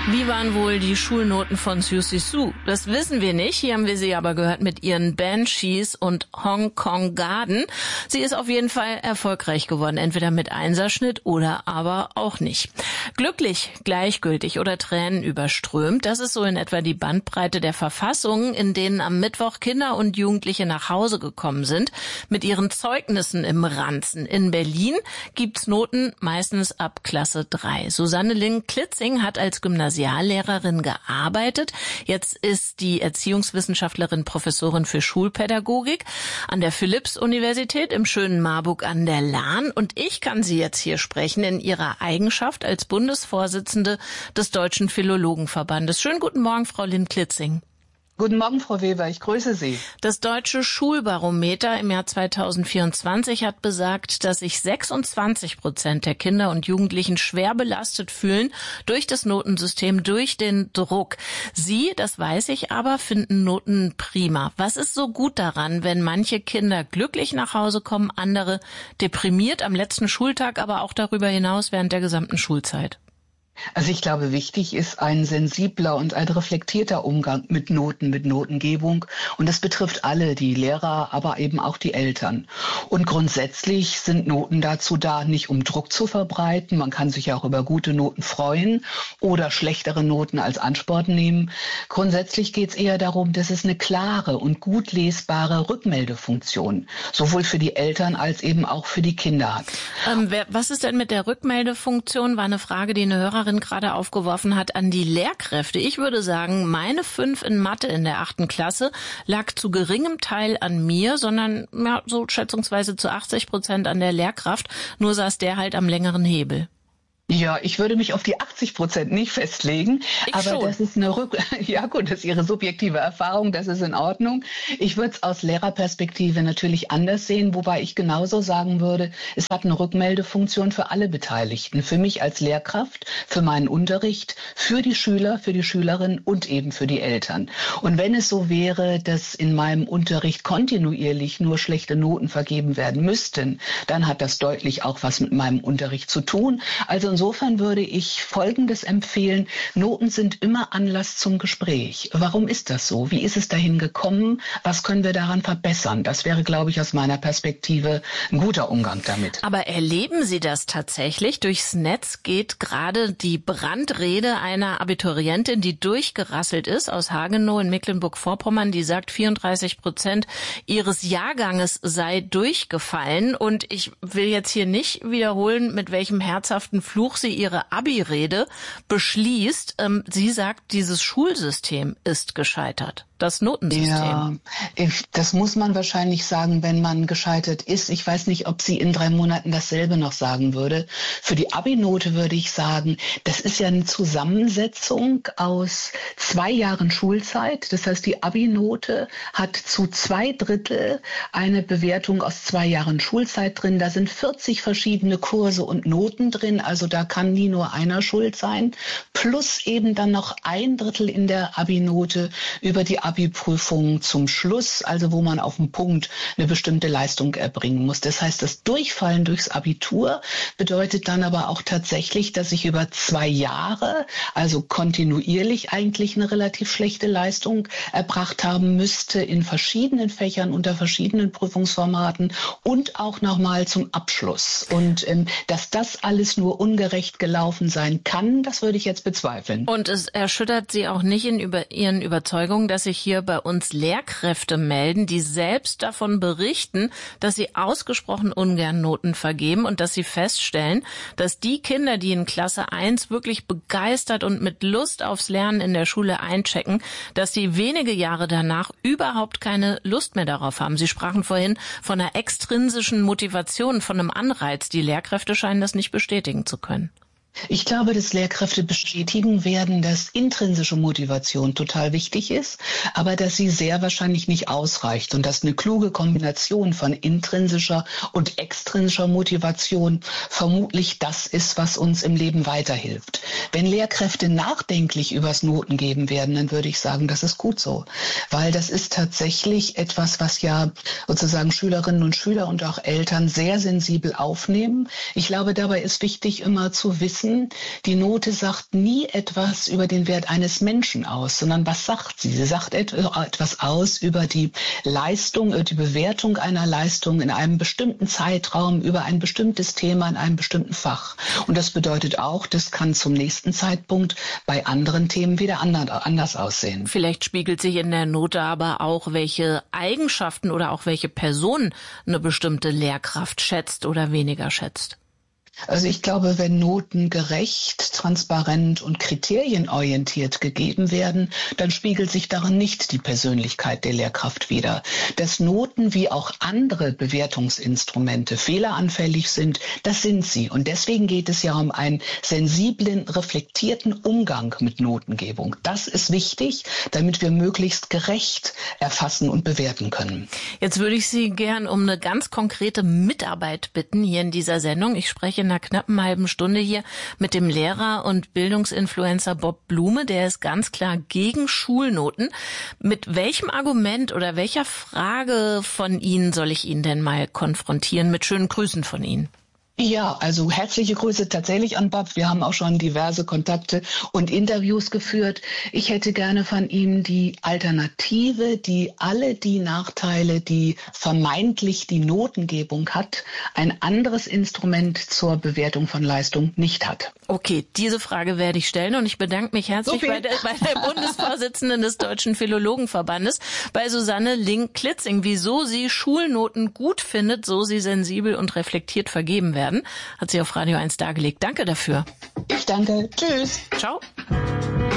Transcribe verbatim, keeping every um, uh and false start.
Wie waren wohl die Schulnoten von Siouxsie Sioux? Das wissen wir nicht. Hier haben wir sie aber gehört mit ihren Banshees und Hong Kong Garden. Sie ist auf jeden Fall erfolgreich geworden, entweder mit Einserschnitt oder aber auch nicht. Glücklich, gleichgültig oder Tränen überströmt, das ist so in etwa die Bandbreite der Verfassungen, in denen am Mittwoch Kinder und Jugendliche nach Hause gekommen sind, mit ihren Zeugnissen im Ranzen. In Berlin gibt's Noten meistens ab Klasse drei. Susanne Link-Klitzing hat als Gymnasiallehrerin gearbeitet. Jetzt ist die Erziehungswissenschaftlerin Professorin für Schulpädagogik an der Philipps-Universität im schönen Marburg an der Lahn. Und ich kann sie jetzt hier sprechen in ihrer Eigenschaft als Bundesvorsitzende des Deutschen Philologenverbandes. Schönen guten Morgen, Frau Link-Klitzing. Guten Morgen, Frau Weber, ich grüße Sie. Das Deutsche Schulbarometer im Jahr zweitausendvierundzwanzig hat besagt, dass sich sechsundzwanzig Prozent der Kinder und Jugendlichen schwer belastet fühlen durch das Notensystem, durch den Druck. Sie, das weiß ich aber, finden Noten prima. Was ist so gut daran, wenn manche Kinder glücklich nach Hause kommen, andere deprimiert am letzten Schultag, aber auch darüber hinaus während der gesamten Schulzeit? Also ich glaube, wichtig ist ein sensibler und ein reflektierter Umgang mit Noten, mit Notengebung. Und das betrifft alle, die Lehrer, aber eben auch die Eltern. Und grundsätzlich sind Noten dazu da, nicht um Druck zu verbreiten. Man kann sich ja auch über gute Noten freuen oder schlechtere Noten als Ansporn nehmen. Grundsätzlich geht es eher darum, dass es eine klare und gut lesbare Rückmeldefunktion sowohl für die Eltern als eben auch für die Kinder hat. Ähm, wer, was ist denn mit der Rückmeldefunktion? War eine Frage, die eine Hörerin gerade aufgeworfen hat an die Lehrkräfte. Ich würde sagen, meine fünf in Mathe in der achten Klasse lag zu geringem Teil an mir, sondern ja, so schätzungsweise zu achtzig Prozent an der Lehrkraft. Nur saß der halt am längeren Hebel. Ja, ich würde mich auf die achtzig Prozent nicht festlegen, ich aber schon. das ist eine Rück ja gut, das ist Ihre subjektive Erfahrung, das ist in Ordnung. Ich würde es aus Lehrerperspektive natürlich anders sehen, wobei ich genauso sagen würde, es hat eine Rückmeldefunktion für alle Beteiligten, für mich als Lehrkraft, für meinen Unterricht, für die Schüler, für die Schülerinnen und eben für die Eltern. Und wenn es so wäre, dass in meinem Unterricht kontinuierlich nur schlechte Noten vergeben werden müssten, dann hat das deutlich auch was mit meinem Unterricht zu tun. Also insofern würde ich Folgendes empfehlen. Noten sind immer Anlass zum Gespräch. Warum ist das so? Wie ist es dahin gekommen? Was können wir daran verbessern? Das wäre, glaube ich, aus meiner Perspektive ein guter Umgang damit. Aber erleben Sie das tatsächlich? Durchs Netz geht gerade die Brandrede einer Abiturientin, die durchgerasselt ist aus Hagenow in Mecklenburg-Vorpommern. Die sagt, vierunddreißig Prozent ihres Jahrganges sei durchgefallen. Und ich will jetzt hier nicht wiederholen, mit welchem herzhaften Fluch sie ihre Abi-Rede beschließt. Ähm, sie sagt, dieses Schulsystem ist gescheitert. Das Notensystem. Ja, ich, das muss man wahrscheinlich sagen, wenn man gescheitert ist. Ich weiß nicht, ob sie in drei Monaten dasselbe noch sagen würde. Für die Abi-Note würde ich sagen, das ist ja eine Zusammensetzung aus zwei Jahren Schulzeit. Das heißt, die Abi-Note hat zu zwei Drittel eine Bewertung aus zwei Jahren Schulzeit drin. Da sind vierzig verschiedene Kurse und Noten drin. Also da kann nie nur einer schuld sein. Plus eben dann noch ein Drittel in der Abi-Note über die Abi-Prüfung zum Schluss, also wo man auf den Punkt eine bestimmte Leistung erbringen muss. Das heißt, das Durchfallen durchs Abitur bedeutet dann aber auch tatsächlich, dass ich über zwei Jahre, also kontinuierlich eigentlich eine relativ schlechte Leistung erbracht haben müsste in verschiedenen Fächern unter verschiedenen Prüfungsformaten und auch nochmal zum Abschluss. Und ähm, dass das alles nur ungerecht gelaufen sein kann, das würde ich jetzt bezweifeln. Und es erschüttert Sie auch nicht in über Ihren Überzeugungen, dass sich hier bei uns Lehrkräfte melden, die selbst davon berichten, dass sie ausgesprochen ungern Noten vergeben und dass sie feststellen, dass die Kinder, die in Klasse eins wirklich begeistert und mit Lust aufs Lernen in der Schule einchecken, dass die wenige Jahre danach überhaupt keine Lust mehr darauf haben. Sie sprachen vorhin von einer extrinsischen Motivation, von einem Anreiz. Die Lehrkräfte scheinen das nicht bestätigen zu können. Ich glaube, dass Lehrkräfte bestätigen werden, dass intrinsische Motivation total wichtig ist, aber dass sie sehr wahrscheinlich nicht ausreicht und dass eine kluge Kombination von intrinsischer und extrinsischer Motivation vermutlich das ist, was uns im Leben weiterhilft. Wenn Lehrkräfte nachdenklich übers Notengeben werden, dann würde ich sagen, das ist gut so, weil das ist tatsächlich etwas, was ja sozusagen Schülerinnen und Schüler und auch Eltern sehr sensibel aufnehmen. Ich glaube, dabei ist wichtig, immer zu wissen, wissen, die Note sagt nie etwas über den Wert eines Menschen aus, sondern was sagt sie? Sie sagt etwas aus über die Leistung, über die Bewertung einer Leistung in einem bestimmten Zeitraum, über ein bestimmtes Thema in einem bestimmten Fach. Und das bedeutet auch, das kann zum nächsten Zeitpunkt bei anderen Themen wieder anders aussehen. Vielleicht spiegelt sich in der Note aber auch, welche Eigenschaften oder auch welche Person eine bestimmte Lehrkraft schätzt oder weniger schätzt. Also ich glaube, wenn Noten gerecht, transparent und kriterienorientiert gegeben werden, dann spiegelt sich darin nicht die Persönlichkeit der Lehrkraft wider. Dass Noten wie auch andere Bewertungsinstrumente fehleranfällig sind, das sind sie. Und deswegen geht es ja um einen sensiblen, reflektierten Umgang mit Notengebung. Das ist wichtig, damit wir möglichst gerecht erfassen und bewerten können. Jetzt würde ich Sie gern um eine ganz konkrete Mitarbeit bitten hier in dieser Sendung. Ich spreche in einer knappen halben Stunde hier mit dem Lehrer und Bildungsinfluencer Bob Blume. Der ist ganz klar gegen Schulnoten. Mit welchem Argument oder welcher Frage von Ihnen soll ich ihn denn mal konfrontieren? Mit schönen Grüßen von Ihnen. Ja, also herzliche Grüße tatsächlich an Bob. Wir haben auch schon diverse Kontakte und Interviews geführt. Ich hätte gerne von ihm die Alternative, die alle die Nachteile, die vermeintlich die Notengebung hat, ein anderes Instrument zur Bewertung von Leistung nicht hat. Okay, diese Frage werde ich stellen und ich bedanke mich herzlich so bei, der, bei der Bundesvorsitzenden des Deutschen Philologenverbandes, bei Susanne Link-Klitzing, wieso sie Schulnoten gut findet, so sie sensibel und reflektiert vergeben werden. Hat sie auf Radio eins dargelegt. Danke dafür. Ich danke. Tschüss. Ciao.